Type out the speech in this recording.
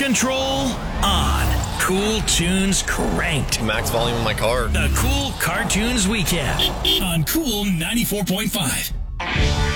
control on. Cool tunes cranked. Max volume in my car. The Cool Cartoons Weekend on Cool 94.5.